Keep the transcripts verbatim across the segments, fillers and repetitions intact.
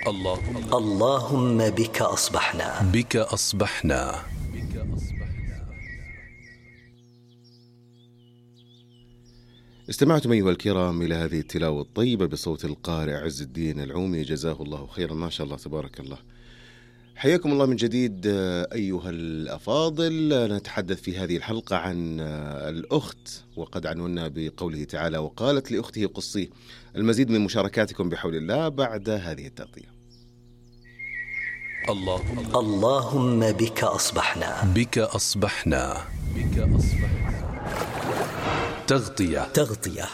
اللهم اللهم بك أصبحنا بك أصبحنا استمعتم أيها الكرام إلى هذه التلاوة الطيبة بصوت القارئ عز الدين العومي، جزاه الله خيرا، ما شاء الله تبارك الله. حياكم الله من جديد أيها الأفاضل. نتحدث في هذه الحلقة عن الأخت، وقد عنونا بقوله تعالى وقالت لأخته قصيه. المزيد من مشاركاتكم بحول الله بعد هذه التغطية. اللهم اللهم بك أصبحنا بك أصبحنا بك أصبحنا تغطية تغطية.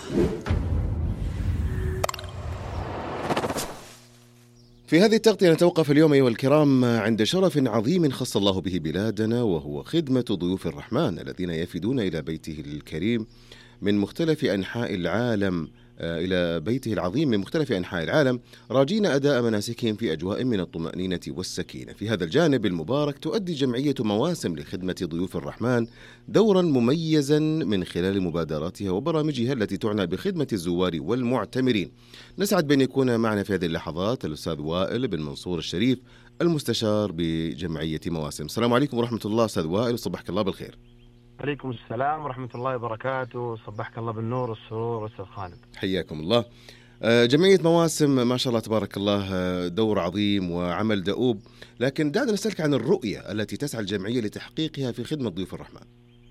في هذه التغطية نتوقف اليوم أيها الكرام عند شرف عظيم خص الله به بلادنا، وهو خدمة ضيوف الرحمن الذين يفدون إلى بيته الكريم من مختلف أنحاء العالم إلى بيته العظيم من مختلف أنحاء العالم، راجين أداء مناسكهم في أجواء من الطمأنينة والسكينة. في هذا الجانب المبارك تؤدي جمعية مواسم لخدمة ضيوف الرحمن دورا مميزا من خلال مبادراتها وبرامجها التي تعنى بخدمة الزوار والمعتمرين. نسعد بأن يكون معنا في هذه اللحظات الأستاذ وائل بن منصور الشريف، المستشار بجمعية مواسم. السلام عليكم ورحمة الله أستاذ وائل، وصبحك الله بالخير. عليكم السلام ورحمة الله وبركاته، صبحك الله بالنور والسرور أستاذ خالد. حياكم الله. جمعية مواسم ما شاء الله تبارك الله دور عظيم وعمل دؤوب، لكن دعنا نسألك عن الرؤية التي تسعى الجمعية لتحقيقها في خدمة ضيوف الرحمن.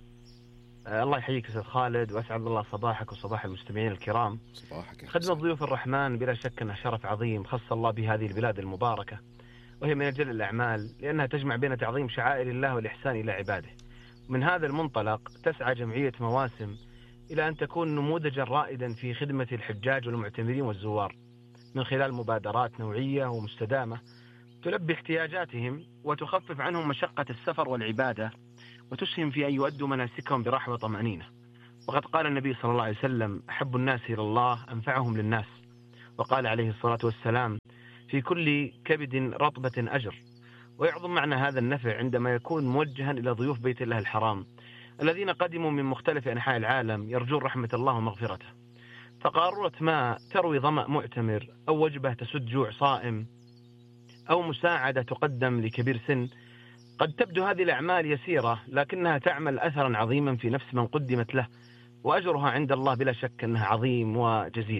الله يحييك أستاذ خالد، وأسعد الله صباحك وصباح المستمعين الكرام. صباحك. خدمة ضيوف الرحمن بلا شك أنها شرف عظيم خص الله بهذه البلاد المباركة، وهي من أجل الأعمال لأنها تجمع بين تعظيم شعائر الله والإحسان إلى عباده. من هذا المنطلق تسعى جمعية مواسم إلى أن تكون نموذجا رائدا في خدمة الحجاج والمعتمرين والزوار من خلال مبادرات نوعية ومستدامة تلبي احتياجاتهم وتخفف عنهم مشقة السفر والعبادة، وتسهم في أن يؤدوا مناسكهم براحة وطمأنينة. وقد قال النبي صلى الله عليه وسلم أحب الناس إلى الله أنفعهم للناس، وقال عليه الصلاة والسلام في كل كبد رطبة أجر. ويعظم معنى هذا النفع عندما يكون موجها إلى ضيوف بيت الله الحرام الذين قدموا من مختلف أنحاء العالم يرجون رحمة الله ومغفرته. فقارورة ماء تروي ظمأ معتمر، أو وجبة تسد جوع صائم، أو مساعدة تقدم لكبير سن، قد تبدو هذه الأعمال يسيرة لكنها تعمل أثرا عظيما في نفس من قدمت له، وأجرها عند الله بلا شك أنها عظيم وجزيل.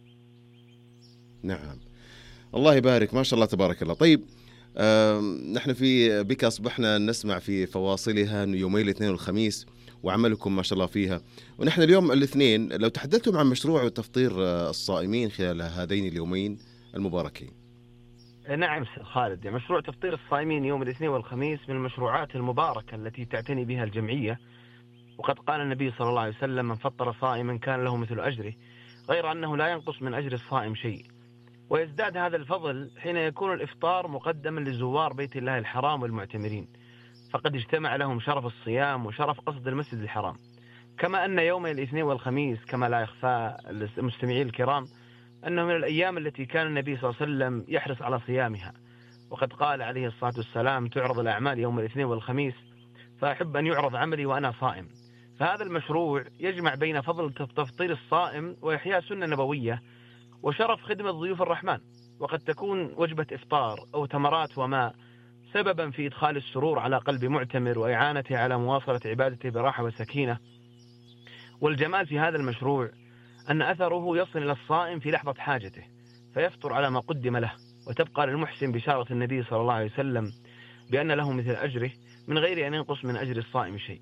نعم، الله يبارك، ما شاء الله تبارك الله. طيب آه، نحن في بك أصبحنا نسمع في فواصلها يومي الاثنين والخميس وعملكم ما شاء الله فيها، ونحن اليوم الاثنين لو تحدثتم عن مشروع تفطير الصائمين خلال هذين اليومين المباركين. نعم أستاذ خالد، مشروع تفطير الصائمين يوم الاثنين والخميس من المشروعات المباركة التي تعتني بها الجمعية. وقد قال النبي صلى الله عليه وسلم من فطر صائما كان له مثل أجره، غير أنه لا ينقص من أجر الصائم شيء، ويزداد هذا الفضل حين يكون الإفطار مقدما لزوار بيت الله الحرام والمعتمرين، فقد اجتمع لهم شرف الصيام وشرف قصد المسجد الحرام. كما أن يوم الاثنين والخميس كما لا يخفى المستمعين الكرام أنه من الأيام التي كان النبي صلى الله عليه وسلم يحرص على صيامها، وقد قال عليه الصلاة والسلام تعرض الأعمال يوم الاثنين والخميس فأحب أن يعرض عملي وأنا صائم. فهذا المشروع يجمع بين فضل تفطير الصائم وإحياء سنة نبوية وشرف خدمة ضيوف الرحمن. وقد تكون وجبة إفطار أو تمرات وماء سببا في إدخال السرور على قلب معتمر وإعانته على مواصلة عبادته براحة وسكينة. والجمال في هذا المشروع أن أثره يصل إلى الصائم في لحظة حاجته فيفطر على ما قدم له، وتبقى للمحسن بشارة النبي صلى الله عليه وسلم بأن له مثل أجره من غير أن ينقص من أجر الصائم شيء.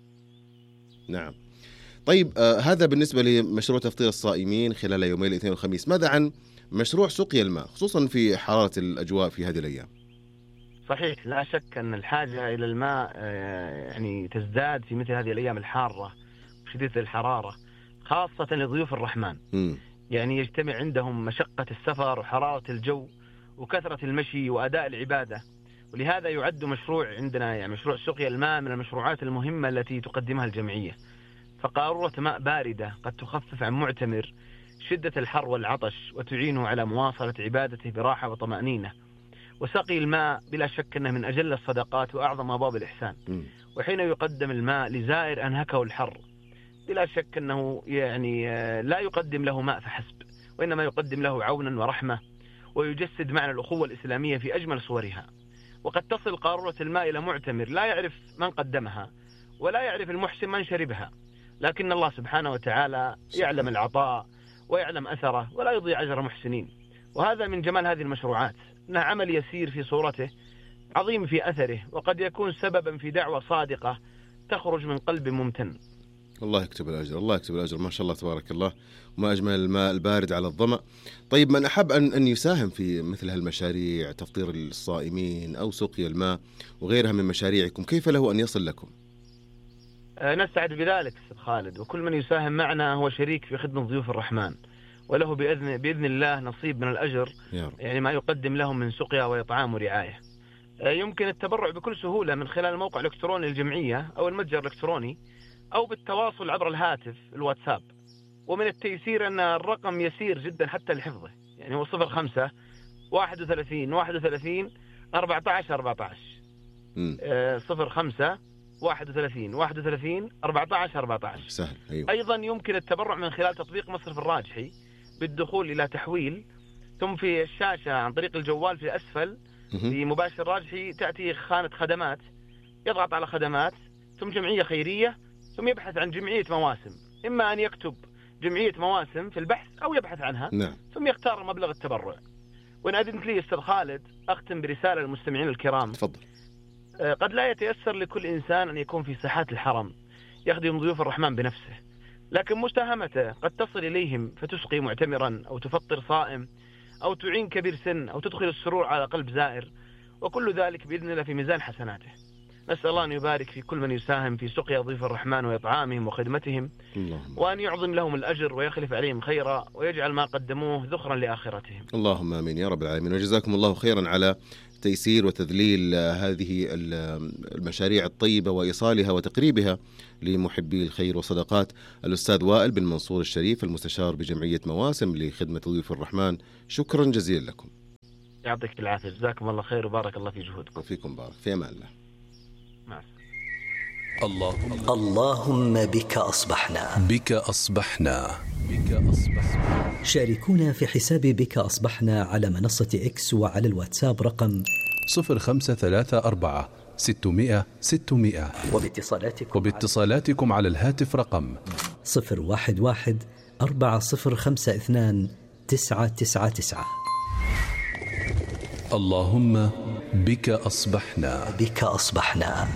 نعم. طيب آه هذا بالنسبة لمشروع تفطير الصائمين خلال يومي الاثنين والخميس. ماذا عن مشروع سقيا الماء خصوصا في حرارة الأجواء في هذه الأيام؟ صحيح، لا شك أن الحاجة إلى الماء يعني تزداد في مثل هذه الأيام الحارة وشديدة الحرارة، خاصة لضيوف الرحمن. م. يعني يجتمع عندهم مشقة السفر وحرارة الجو وكثرة المشي وأداء العبادة، ولهذا يعد مشروع عندنا يعني مشروع سقيا الماء من المشروعات المهمة التي تقدمها الجمعية. فقارورة ماء باردة قد تخفف عن معتمر شدة الحر والعطش وتعينه على مواصلة عبادته براحة وطمأنينة. وسقي الماء بلا شك أنه من أجل الصدقات وأعظم أبواب الإحسان، وحين يقدم الماء لزائر أنهكه الحر بلا شك أنه يعني لا يقدم له ماء فحسب، وإنما يقدم له عونا ورحمة ويجسد معنى الأخوة الإسلامية في أجمل صورها. وقد تصل قارورة الماء إلى معتمر لا يعرف من قدمها ولا يعرف المحسن من شربها، لكن الله سبحانه وتعالى يعلم العطاء ويعلم أثره ولا يضيع أجر المحسنين. وهذا من جمال هذه المشروعات، أنها عمل يسير في صورته، عظيم في أثره، وقد يكون سببا في دعوة صادقة تخرج من قلب ممتن. الله يكتب الأجر، الله يكتب الأجر، ما شاء الله تبارك الله. وما أجمل الماء البارد على الظمأ. طيب، من أحب أن أن يساهم في مثل هالمشاريع، تفطير الصائمين أو سقيا الماء وغيرها من مشاريعكم، كيف له أن يصل لكم؟ نسعد بذلك أستاذ خالد، وكل من يساهم معنا هو شريك في خدمة ضيوف الرحمن، وله بإذن, بإذن الله نصيب من الأجر، يعني ما يقدم لهم من سقيا وإطعام ورعاية. يمكن التبرع بكل سهولة من خلال الموقع الإلكتروني للجمعية أو المتجر الإلكتروني، أو بالتواصل عبر الهاتف الواتساب. ومن التيسير أن الرقم يسير جدا حتى لحفظه، يعني هو صفر خمسة واحد وثلاثين واحد وثلاثين أربعة عشر أربعة عشر صفر خمسة واحد وثلاثين واحد وثلاثين أربعة عشر أربعة عشر. سهل. أيوة. أيضا يمكن التبرع من خلال تطبيق مصرف الراجحي بالدخول إلى تحويل، ثم في الشاشة عن طريق الجوال في أسفل في مباشر الراجحي تأتي خانة خدمات، يضغط على خدمات ثم جمعية خيرية، ثم يبحث عن جمعية مواسم، إما أن يكتب جمعية مواسم في البحث أو يبحث عنها. نعم. ثم يختار مبلغ التبرع. وإن أذنت لي أستاذ خالد أختم برسالة للمستمعين الكرام. تفضل. قد لا يتيسر لكل إنسان أن يكون في ساحات الحرم يخدم ضيوف الرحمن بنفسه، لكن مساهمته قد تصل إليهم فتسقي معتمرا أو تفطر صائم أو تعين كبير سن أو تدخل السرور على قلب زائر، وكل ذلك بإذن الله في ميزان حسناته. نسأل الله أن يبارك في كل من يساهم في سقيا ضيوف الرحمن وإطعامهم وخدمتهم، اللهم. وأن يعظم لهم الأجر ويخلف عليهم خيرا ويجعل ما قدموه ذخرا لآخرتهم. اللهم آمين يا رب العالمين. وجزاكم الله خيرا على تيسير وتذليل هذه المشاريع الطيبة وإيصالها وتقريبها لمحبي الخير والصدقات. الأستاذ وائل بن منصور الشريف، المستشار بجمعية مواسم لخدمة ضيوف الرحمن، شكرا جزيلا لكم. يعطيك العافية، جزاكم الله خير وبارك الله في جهودكم. وفيكم بارك، في أمان الله. مع اللهم اللهم بك أصبحنا بك أصبحنا بك أصبحنا. شاركونا في حساب بك أصبحنا على منصة إكس وعلى الواتساب رقم صفر خمسة ثلاثة أربعة ستمائة ستمائة، وباتصالاتكم وباتصالاتكم على الهاتف رقم صفر واحد واحد أربعة صفر خمسة اثنان تسعة تسعة تسعة. اللهم بك أصبحنا بك أصبحنا.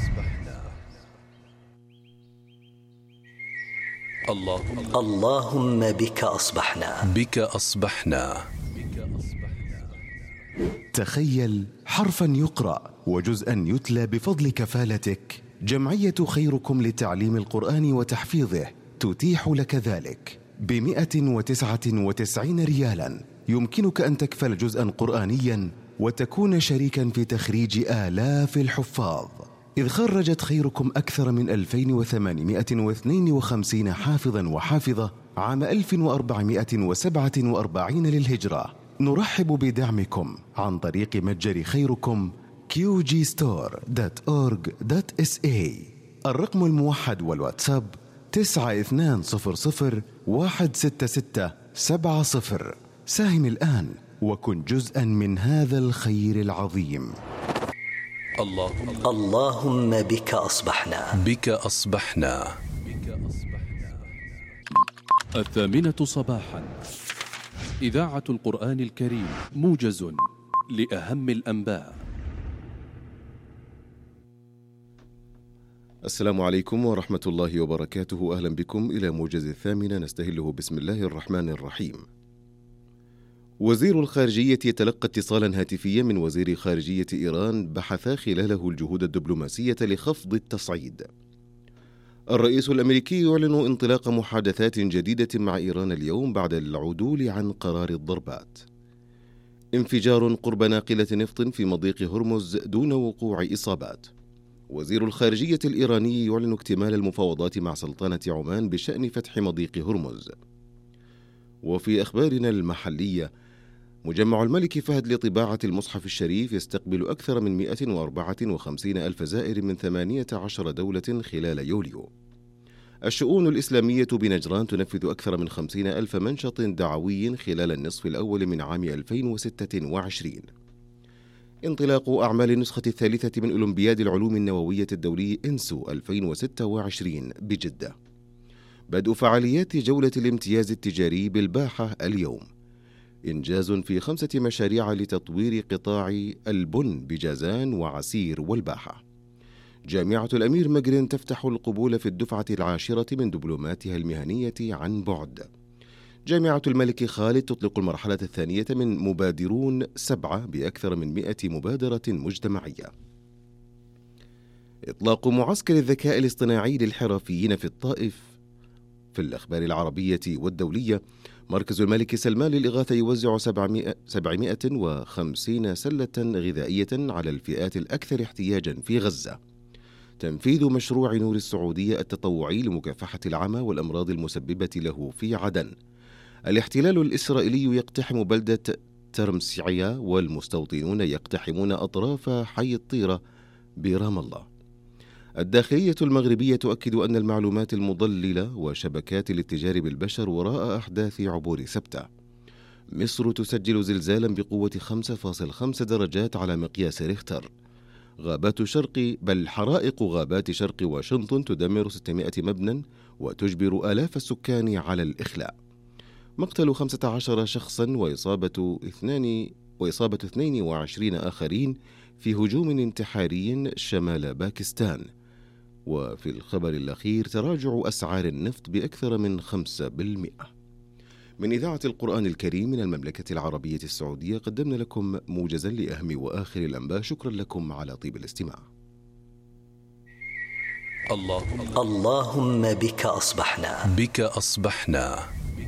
اللهم اللهم بك أصبحنا بك أصبحنا. تخيل حرفا يقرأ وجزءا يتلى بفضل كفالتك. جمعية خيركم لتعليم القرآن وتحفيظه تتيح لك ذلك بمئة وتسعة وتسعين ريالا. يمكنك أن تكفل جزءا قرآنيا وتكون شريكا في تخريج آلاف الحفاظ، إذ خرجت خيركم أكثر من ألفين وثمانمائة واثنين وخمسين حافظا وحافظة عام ألف وأربعمائة وسبعة وأربعين للهجرة. نرحب بدعمكم عن طريق متجر خيركم كيو جي ستور دوت أورج دوت إس إيه. الرقم الموحد والواتساب تسعة اثنان صفر صفر واحد ستة ستة سبعة صفر. ساهم الآن وكن جزءا من هذا الخير العظيم. اللهم اللهم بك أصبحنا بك أصبحنا. الثامنة صباحا، إذاعة القرآن الكريم، موجز لأهم الأنباء. السلام عليكم ورحمة الله وبركاته. أهلا بكم إلى موجز الثامنة نستهله بسم الله الرحمن الرحيم. وزير الخارجية يتلقى اتصالا هاتفيا من وزير خارجية إيران بحث خلاله الجهود الدبلوماسية لخفض التصعيد. الرئيس الأمريكي يعلن انطلاق محادثات جديدة مع إيران اليوم بعد العدول عن قرار الضربات. انفجار قرب ناقلة نفط في مضيق هرمز دون وقوع إصابات. وزير الخارجية الإيراني يعلن اكتمال المفاوضات مع سلطنة عمان بشأن فتح مضيق هرمز. وفي أخبارنا المحلية، مجمع الملك فهد لطباعة المصحف الشريف يستقبل أكثر من مئة وأربعة وخمسين ألف زائر من ثمانية عشر دولة خلال يوليو. الشؤون الإسلامية بنجران تنفذ أكثر من خمسين ألف منشط دعوي خلال النصف الأول من عام ألفين وستة وعشرين. انطلاق أعمال النسخة الثالثة من أولمبياد العلوم النووية الدولي إنسو ألفين وستة وعشرين بجدة. بدء فعاليات جولة الامتياز التجاري بالباحة اليوم. إنجاز في خمسة مشاريع لتطوير قطاع البن بجازان وعسير والباحة. جامعة الأمير مجرن تفتح القبول في الدفعة العاشرة من دبلوماتها المهنية عن بعد. جامعة الملك خالد تطلق المرحلة الثانية من مبادرون سبعة بأكثر من مئة مبادرة مجتمعية. إطلاق معسكر الذكاء الاصطناعي للحرفيين في الطائف. في الأخبار العربية والدولية، مركز الملك سلمان للإغاثة يوزع سبعمائة وخمسين سلة غذائية على الفئات الأكثر احتياجا في غزة. تنفيذ مشروع نور السعودية التطوعي لمكافحة العمى والأمراض المسببة له في عدن. الاحتلال الإسرائيلي يقتحم بلدة ترمسعية والمستوطنون يقتحمون أطراف حي الطيرة برام الله. الداخلية المغربية تؤكد أن المعلومات المضللة وشبكات الاتجار بالبشر وراء أحداث عبور سبتة. مصر تسجل زلزالا بقوة خمسة فاصلة خمسة درجات على مقياس ريختر. غابات شرق بل حرائق غابات شرق واشنطن تدمر ستمائة مبنى وتجبر آلاف السكان على الإخلاء. مقتل خمسة عشر شخصا وإصابة اثنان وإصابة اثنين وعشرين آخرين في هجوم انتحاري شمال باكستان. وفي الخبر الأخير تراجع أسعار النفط بأكثر من خمسة بالمئة. من إذاعة القرآن الكريم من المملكة العربية السعودية قدمنا لكم موجزا لأهم وآخر الأنباء. شكرا لكم على طيب الاستماع. اللهم اللهم بك أصبحنا بك أصبحنا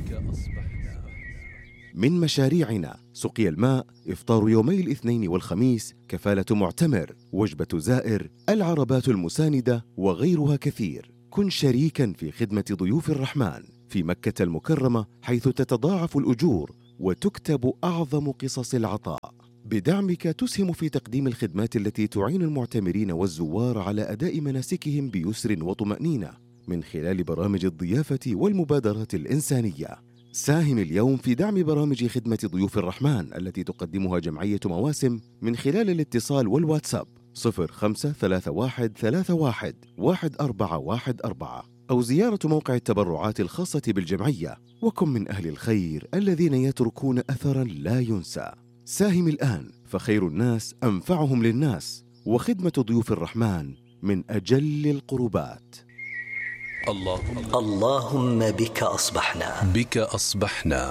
من مشاريعنا سقي الماء، إفطار يومي الاثنين والخميس، كفالة معتمر، وجبة زائر، العربات المساندة وغيرها كثير. كن شريكا في خدمة ضيوف الرحمن في مكة المكرمة، حيث تتضاعف الأجور وتكتب أعظم قصص العطاء. بدعمك تسهم في تقديم الخدمات التي تعين المعتمرين والزوار على أداء مناسكهم بيسر وطمأنينة من خلال برامج الضيافة والمبادرات الإنسانية. ساهم اليوم في دعم برامج خدمة ضيوف الرحمن التي تقدمها جمعية مواسم من خلال الاتصال والواتساب صفر خمسة ثلاثة واحد ثلاثة واحد واحد أربعة واحد أربعة أو زيارة موقع التبرعات الخاصة بالجمعية. وكن من أهل الخير الذين يتركون أثرا لا ينسى. ساهم الآن فخير الناس أنفعهم للناس، وخدمة ضيوف الرحمن من أجل القربات. اللهم اللهم بك أصبحنا بك أصبحنا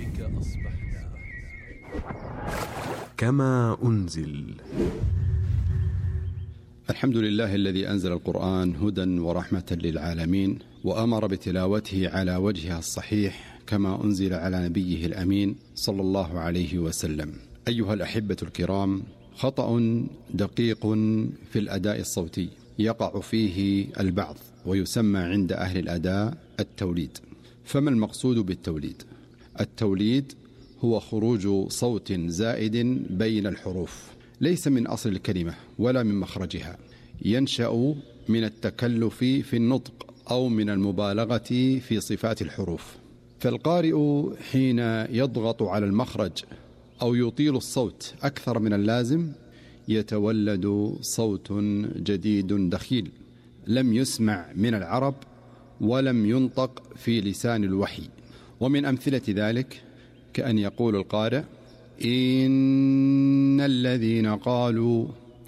كما أنزل. الحمد لله الذي أنزل القرآن هدى ورحمة للعالمين، وأمر بتلاوته على وجهها الصحيح كما أنزل على نبيه الأمين صلى الله عليه وسلم. أيها الأحبة الكرام، خطأ دقيق في الأداء الصوتي يقع فيه البعض ويسمى عند أهل الأداء التوليد. فما المقصود بالتوليد؟ التوليد هو خروج صوت زائد بين الحروف، ليس من أصل الكلمة ولا من مخرجها، ينشأ من التكلف في النطق أو من المبالغة في صفات الحروف. فالقارئ حين يضغط على المخرج أو يطيل الصوت أكثر من اللازم يتولد صوت جديد دخيل لم يسمع من العرب ولم ينطق في لسان الوحي. ومن أمثلة ذلك كأن يقول القارئ: إن الذين قالوا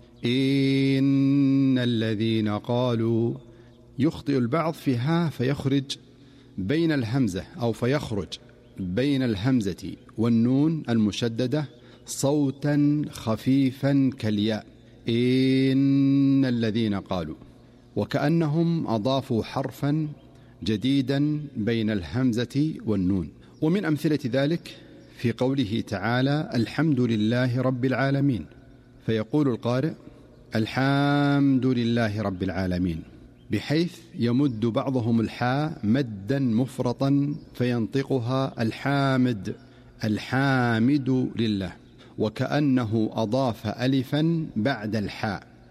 إن الذين قالوا. يخطئ البعض في ها فيخرج بين الهمزة أو فيخرج بين الهمزة والنون المشددة صوتا خفيفا كالياء، إن الذين قالوا، وكأنهم أضافوا حرفا جديدا بين الهمزة والنون. ومن أمثلة ذلك في قوله تعالى: الحمد لله رب العالمين، فيقول القارئ: الحمد لله رب العالمين، بحيث يمد بعضهم الحاء مدا مفرطا فينطقها الحامد الحامد لله، وكأنه أضاف ألفا بعد الحاء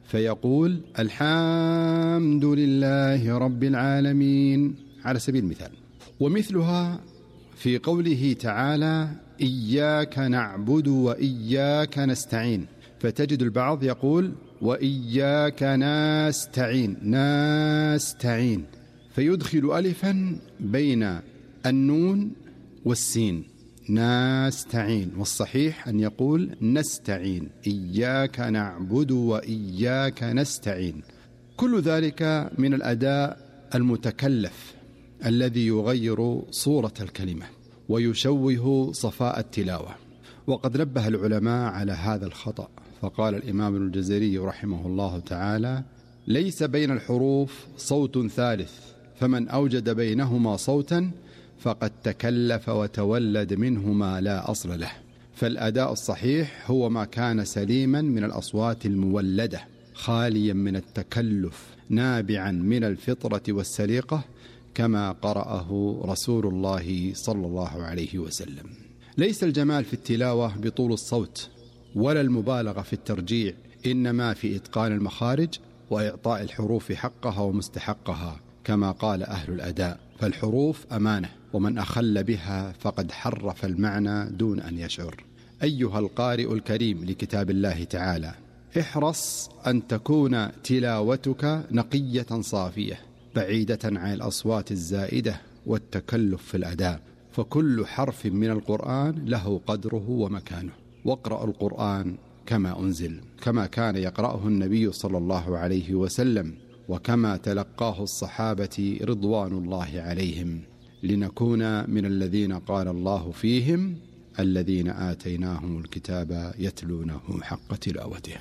فيقول الحمد لله رب العالمين على سبيل المثال. ومثلها في قوله تعالى إياك نعبد وإياك نستعين، فتجد البعض يقول وإياك نستعين نستعين، فيدخل ألفا بين النون والسين نستعين، والصحيح أن يقول نستعين، إياك نعبد وإياك نستعين. كل ذلك من الأداء المتكلف الذي يغير صورة الكلمة ويشوه صفاء التلاوة. وقد نبه العلماء على هذا الخطأ، فقال الإمام ابن الجزري رحمه الله تعالى ليس بين الحروف صوت ثالث، فمن أوجد بينهما صوتا فقد تكلف وتولد منه ما لا أصل له. فالأداء الصحيح هو ما كان سليما من الأصوات المولدة، خاليا من التكلف، نابعا من الفطرة والسليقة، كما قرأه رسول الله صلى الله عليه وسلم. ليس الجمال في التلاوة بطول الصوت ولا المبالغة في الترجيع، إنما في إتقان المخارج وإعطاء الحروف حقها ومستحقها، كما قال أهل الأداء: فالحروف أمانة، ومن أخل بها فقد حرف المعنى دون أن يشعر. أيها القارئ الكريم لكتاب الله تعالى، احرص أن تكون تلاوتك نقية صافية، بعيدة عن الأصوات الزائدة والتكلف في الأداء، فكل حرف من القرآن له قدره ومكانه. واقرأ القرآن كما أنزل، كما كان يقرأه النبي صلى الله عليه وسلم، وكما تلقاه الصحابة رضوان الله عليهم، لنكون من الذين قال الله فيهم: الذين آتيناهم الكتاب يتلونه حق تلاوته.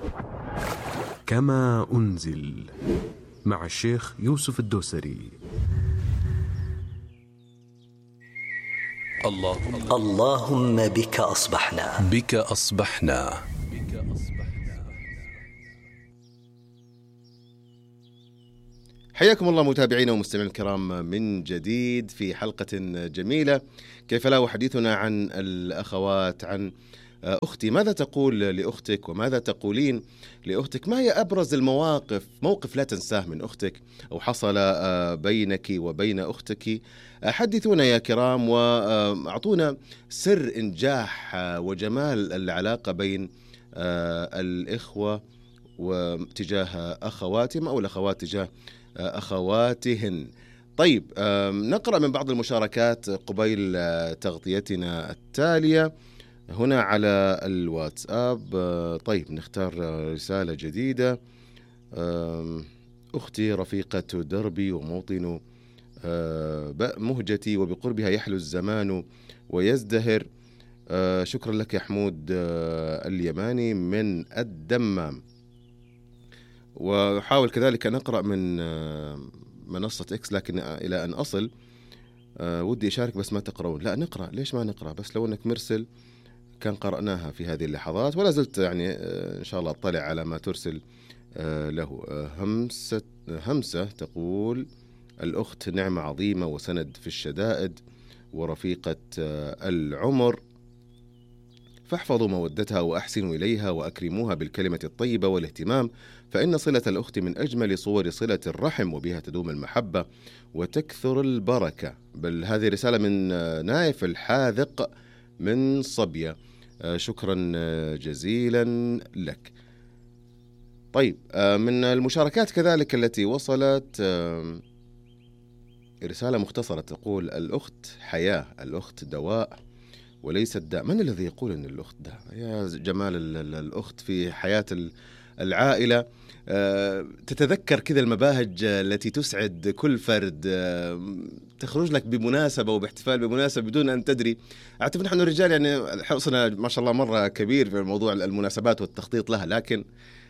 كما أنزل مع الشيخ يوسف الدوسري. اللهم اللهم بك أصبحنا بك أصبحنا حياكم الله متابعينا ومستمعينا الكرام من جديد في حلقة جميلة. كيف لا وحديثنا عن الأخوات، عن أختي. ماذا تقول لأختك وماذا تقولين لأختك؟ ما هي أبرز المواقف، موقف لا تنساه من أختك أو حصل بينك وبين أختك؟ حدثونا يا كرام وأعطونا سر إنجاح وجمال العلاقة بين الإخوة وتجاه أخواتهم أو الأخوات تجاه أخواتهن. طيب، نقرأ من بعض المشاركات قبيل تغطيتنا التالية هنا على الواتساب. طيب، نختار رسالة جديدة. أختي رفيقة دربي وموطن مهجتي، وبقربها يحلو الزمان ويزدهر. شكرا لك يا حمود اليماني من الدمام. وحاول كذلك أن أقرأ من منصة إكس، لكن إلى أن أصل ودي أشارك بس ما تقرؤون. لا نقرأ، ليش ما نقرأ؟ بس لو أنك مرسل كان قرأناها في هذه اللحظات، ولا زلت يعني إن شاء الله أطلع على ما ترسل له. همسة, همسة تقول: الأخت نعمة عظيمة وسند في الشدائد ورفيقة العمر، فاحفظوا مودتها وأحسنوا إليها وأكرموها بالكلمة الطيبة والاهتمام، فإن صلة الأخت من أجمل صور صلة الرحم، وبها تدوم المحبة وتكثر البركة. بل هذه رسالة من نايف الحاذق من صبية. شكرا جزيلا لك. طيب، من المشاركات كذلك التي وصلت رسالة مختصرة تقول: الأخت حياة، الأخت دواء وليس الداء. من الذي يقول أن الأخت داء؟ يا جمال الأخت في حياة العائلة. تتذكر كذا المباهج التي تسعد كل فرد، تخرج لك بمناسبة وباحتفال بمناسبة بدون أن تدري. أعتقد نحن الرجال يعني حرصنا ما شاء الله مرة كبير في موضوع المناسبات والتخطيط لها، لكن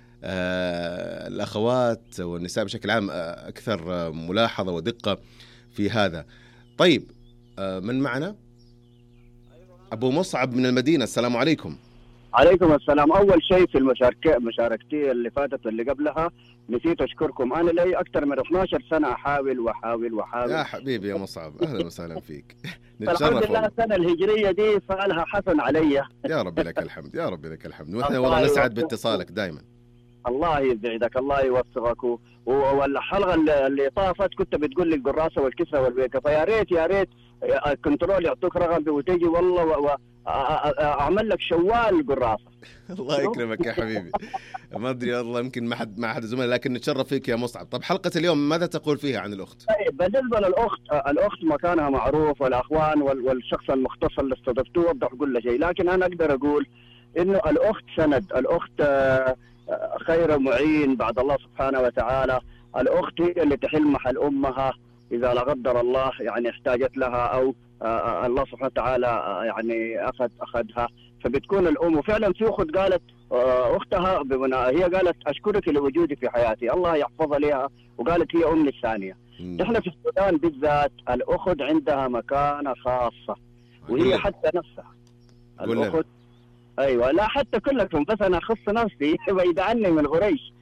الأخوات والنساء بشكل عام أكثر ملاحظة ودقة في هذا. طيب، من معنا؟ أبو مصعب من المدينة. السلام عليكم. عليكم السلام. أول شيء في المشاركة مشاركتي اللي فاتت واللي قبلها نسيت أشكركم. أنا لي أكثر من اثنتي عشرة سنة أحاول وأحاول وأحاول. يا حبيبي يا مصعب، أهلا وسهلا فيك. الحمد لله السنة الهجرية دي فعلها حسن علي. يا رب لك الحمد، يا رب لك الحمد. ونحن والله نسعد باتصالك دائما. الله يسعدك، الله يوفقك. و- والحلقه اللي اللي طافت كنت بتقول لي القراصه والكسره والبيكه، فيا ريت يا ريت الكنترول يعطوك رقم وتجي والله و- و- أ- أ- اعمل لك شوال قراصه. الله يكرمك يا حبيبي. ما ادري والله يمكن ما حد ما حد زملاء، لكن نتشرف فيك يا مصعب. طب حلقه اليوم ماذا تقول فيها عن الاخت؟ طيب بالنسبه للاخت، الاخت مكانها معروف، والاخوان وال- والشخص المختص اللي استضفتوه وضح كل شيء، لكن انا اقدر اقول انه الاخت سند، الاخت آه، آه، خير معين بعد الله سبحانه وتعالى. الاخت هي اللي تحل محل امها اذا لا قدر الله يعني احتاجت لها، او آه، آه، الله سبحانه وتعالى آه، يعني اخذ اخذها، فبتكون الام. وفعلا في اخت قالت آه، اختها بمنا... هي قالت اشكرك لوجودي في حياتي، الله يحفظها لها، وقالت هي امي الثانيه. احنا في السودان بالذات الاخت عندها مكانه خاصه، وهي حتى نفسها الاخت. ايوه، لا حتى كلكم، بس انا اخص نفسي بعيد عني من قريش.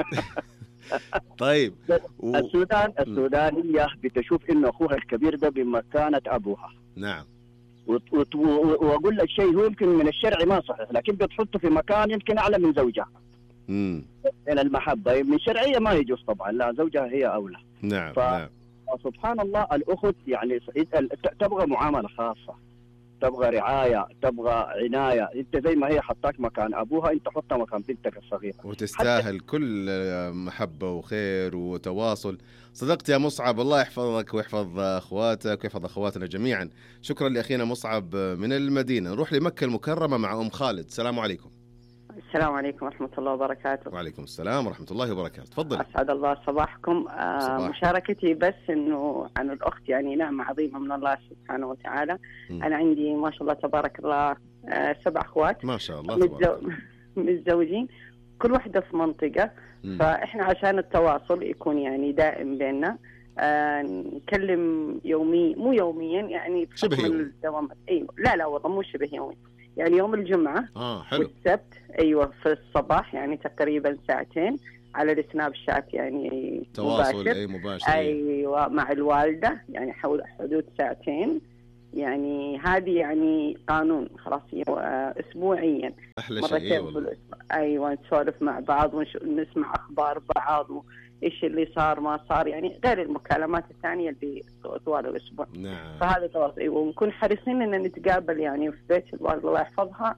طيب و... السودان السودانيه بتشوف انه اخوها الكبير ده بمكانه ابوها. نعم. وت... وت... واقول لك شيء هو يمكن من الشرع ما صحيح، لكن بتحطه في مكان يمكن اعلى من زوجها. امم من المحبه، من شرعيه ما يجوز طبعا، لا زوجها هي اولى. نعم. ف... نعم. سبحان الله الاخت يعني تبغى معامله خاصه، تبغى رعايه، تبغى عنايه. انت زي ما هي حطاك مكان ابوها، انت حطها مكان بنتك الصغيره، وتستاهل كل محبه وخير وتواصل. صدقت يا مصعب، الله يحفظك ويحفظ اخواتك ويحفظ اخواتنا جميعا. شكرا لاخينا مصعب من المدينه. نروح لمكه المكرمه مع ام خالد. السلام عليكم. السلام عليكم ورحمة الله وبركاته. وعليكم السلام ورحمة الله وبركاته. تفضل. أسعد الله صباحكم. آه صباح. مشاركتي بس إنه عن الأخت يعني نعمة عظيمة من الله سبحانه وتعالى. م. أنا عندي ما شاء الله تبارك الله آه سبع أخوات ما شاء الله متزو... متزوجين، كل واحدة في منطقة. م. فإحنا عشان التواصل يكون يعني دائم بيننا، آه نكلم يومي مو يوميا يعني شبه يومي. الدوامات. أيوة لا لا والله مو شبه يومي، يعني يوم الجمعة آه حلو. والسبت أيوة في الصباح يعني تقريبا ساعتين على السناب شات يعني تواصل مباشر. أي مباشر. أيوة مع الوالدة يعني حول حدود ساعتين، يعني هذه يعني قانون خلاص أسبوعيا أحلى شيء والله. أيوة نسولف مع بعض ونسمع أخبار بعض إيش اللي صار ما صار، يعني غير المكالمات الثانية اللي طوال الأسبوع. نعم. فهذا تواصل. أيوة ونكون حريصين إن نتقابل يعني في بيت الوالد الله يحفظها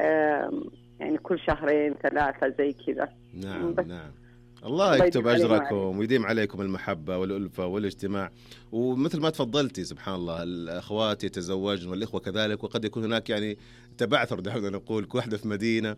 يعني كل شهرين ثلاثة زي كذا. نعم نعم. الله يكتب أجركم ويديم عليكم المحبة والألفة والاجتماع. ومثل ما تفضلتي سبحان الله الأخوات يتزوجن والإخوة كذلك، وقد يكون هناك يعني تبعثر دعونا نقول كل واحدة في مدينة،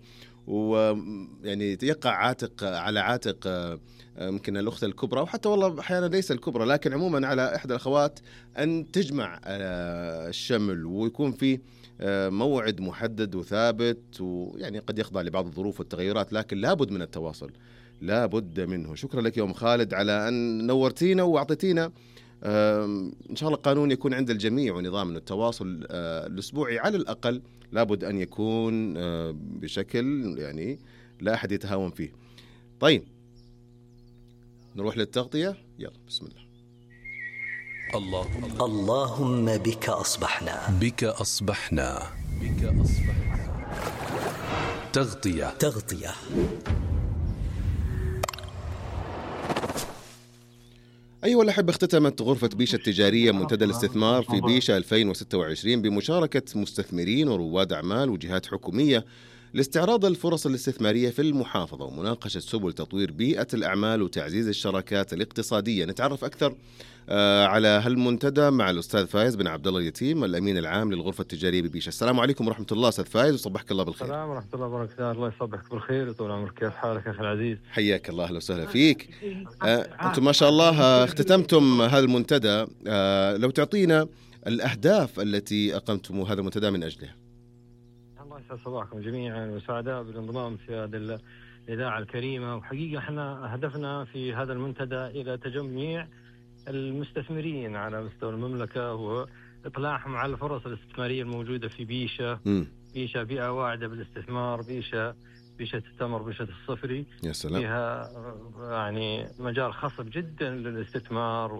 ويعني يقع عاتق على عاتق يمكن الأخت الكبرى، وحتى والله أحيانا ليس الكبرى لكن عموما على إحدى الأخوات أن تجمع الشمل ويكون في موعد محدد وثابت، ويعني قد يخضع لبعض الظروف والتغيرات، لكن لابد من التواصل، لا بد منه. شكرا لك يا أم خالد على أن نورتينا وأعطيتينا إن شاء الله قانون يكون عند الجميع، ونظام التواصل الأسبوعي على الأقل لابد أن يكون بشكل يعني لا أحد يتهاون فيه. طيب نروح للتغطية. يلا بسم الله. اللهم اللهم بك أصبحنا بك أصبحنا بك أصبحنا تغطية تغطية أيها الأحبة، اختتمت غرفة بيشة التجارية منتدى الاستثمار في بيشة ألفين وستة وعشرين بمشاركة مستثمرين ورواد أعمال وجهات حكومية لاستعراض الفرص الاستثمارية في المحافظة ومناقشة سبل تطوير بيئة الأعمال وتعزيز الشراكات الاقتصادية. نتعرف أكثر على هالمنتدى مع الأستاذ فايز بن عبد الله اليتيم الأمين العام للغرفة التجارية ببيشة. السلام عليكم ورحمة الله أستاذ فايز، وصبحك الله بالخير. السلام ورحمة الله وبركاته. الله يصبحك بالخير وطول عمرك. كيف حالك أخي العزيز؟ حياك الله، أهلا وسهلا فيك. آه، أنتم ما شاء الله اختتمتم هذا المنتدى، آه، لو تعطينا الأهداف التي أقمتم هذا المنتدى من أجلها. الله يسعد صباحكم جميعا وسعداء بالانضمام في هذه الإذاعة الكريمة. وحقيقة احنا هدفنا في هذا المنتدى إلى تجميع المستثمرين على مستوى المملكة وإطلاعهم على الفرص الاستثمارية الموجودة في بيشة. م. بيشة بيئة واعدة بالاستثمار، بيشة بيشة التمر، بيشة الصفري. يا سلام. فيها يعني مجال خصب جدا للاستثمار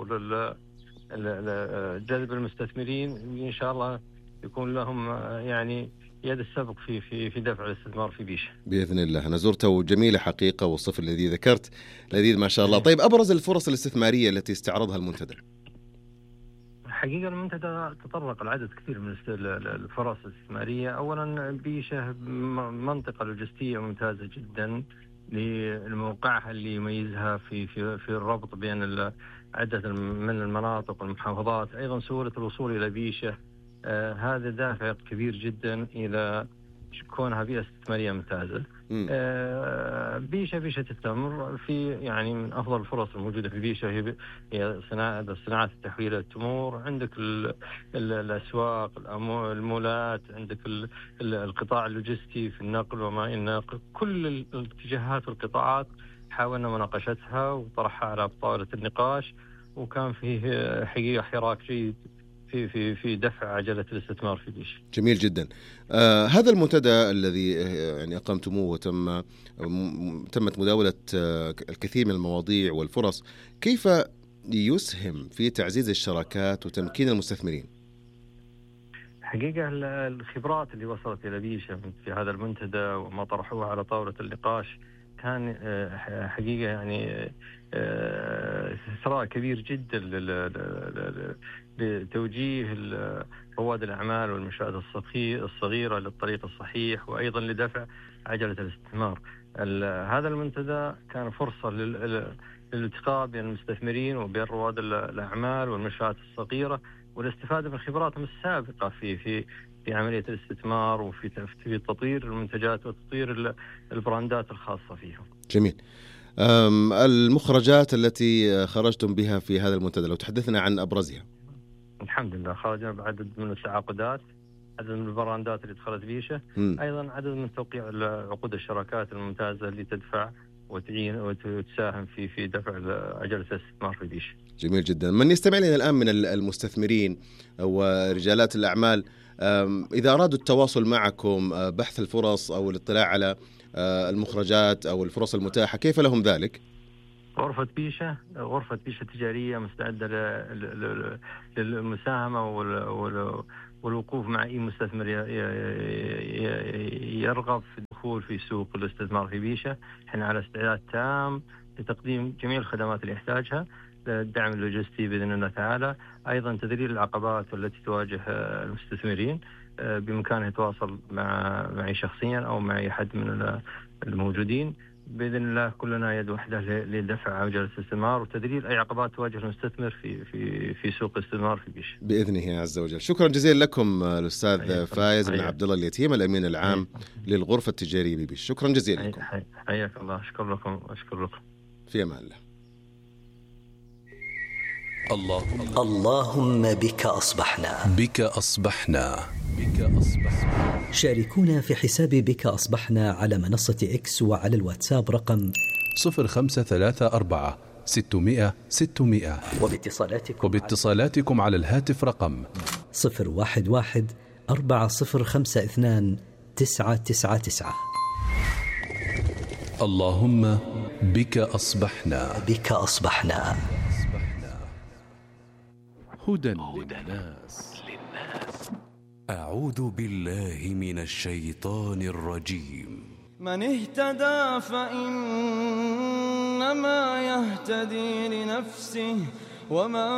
ولجذب المستثمرين، إن شاء الله يكون لهم يعني يد السبق في في في دفع الاستثمار في بيشة بإذن الله. أنا زرته جميلة حقيقة، والصف الذي ذكرت لذيذ ما شاء الله. طيب أبرز الفرص الاستثمارية التي استعرضها المنتدى؟ حقيقة المنتدى تطرق العدد كثير من الفرص الاستثمارية. أولا بيشة منطقة لوجستية ممتازة جدا لموقعها اللي يميزها في في في الربط بين عدة من المناطق والمحافظات. أيضا سهولة الوصول إلى بيشة، آه هذا دافع كبير جدا إلى كونها بيئة استثمارية ممتازة. آه بيشة بيشة التمر في يعني من أفضل الفرص الموجودة في بيشة هي هي صناعة صناعة التحويل التمور. عندك ال ال الأسواق، المولات، عندك ال ال القطاع اللوجستي في النقل وما النقل. كل الاتجاهات والقطاعات حاولنا مناقشتها وطرحها على طاولة النقاش، وكان فيه حقيقة حراك جيد في في في دفع عجلة الاستثمار في بيشة. جميل جدا. آه هذا المنتدى الذي يعني أقمتموه وتم تمت مداولة آه الكثير من المواضيع والفرص، كيف يسهم في تعزيز الشراكات وتمكين المستثمرين؟ حقيقة الخبرات اللي وصلت إلى بيشة في هذا المنتدى وما طرحوها على طاولة النقاش كان حقيقة يعني إثراء كبير جدا لتوجيه رواد الأعمال والمنشآت الصغيرة للطريق الصحيح، وأيضا لدفع عجلة الاستثمار. هذا المنتدى كان فرصة للالتقاء بين المستثمرين وبين رواد الأعمال والمنشآت الصغيرة، والاستفادة من خبراتهم السابقة في في في عملية الاستثمار وفي في تطوير المنتجات وتطوير البراندات الخاصة فيهم. جميل. المخرجات التي خرجتم بها في هذا المنتدى لو تحدثنا عن أبرزها. الحمد لله خرجنا بعدد من التعاقدات، عدد من البراندات اللي دخلت بيشة، م. أيضا عدد من توقيع عقود الشراكات الممتازة اللي تدفع وتعين وتساهم في في دفع عجلة الاستثمار في بيشة. جميل جدا. من يستمع لنا الآن من المستثمرين ورجالات الأعمال، إذا أرادوا التواصل معكم، بحث الفرص أو الاطلاع على المخرجات أو الفرص المتاحة، كيف لهم ذلك؟ غرفة بيشة غرفة بيشة تجارية مستعدة للمساهمة والوقوف مع أي مستثمر يرغب في الدخول في سوق الاستثمار في بيشة. احنا على استعداد تام لتقديم جميع الخدمات اللي يحتاجها، الدعم اللوجستي بإذن الله تعالى، أيضا تذليل العقبات التي تواجه المستثمرين. بإمكانه يتواصل مع معي شخصيا أو مع أي حد من الموجودين بإذن الله. كلنا يد واحدة لدفع عجلة الاستثمار وتذليل أي عقبات تواجه المستثمر في في في سوق الاستثمار في بيشة بإذنه عز وجل. شكرا جزيلا لكم الأستاذ فايز بن عبد الله اليتيم، الأمين العام للغرفة التجارية ببيشة. شكرا جزيلا لكم. حياك الله. أشكر لكم أشكر لكم. في أمان الله. اللهم اللهم بك أصبحنا بك أصبحنا بك أصبحنا. شاركونا في حساب بك أصبحنا على منصة إكس وعلى الواتساب رقم صفر خمسة ثلاثة أربعة ستمائة ستمائة، وباتصالاتكم وباتصالاتكم على الهاتف رقم صفر واحد واحد أربعة صفر خمسة اثنان تسعة تسعة تسعة. اللهم بك أصبحنا بك أصبحنا. هدى للناس. أعوذ بالله من الشيطان الرجيم. من اهتدى فإنما يهتدي لنفسه ومن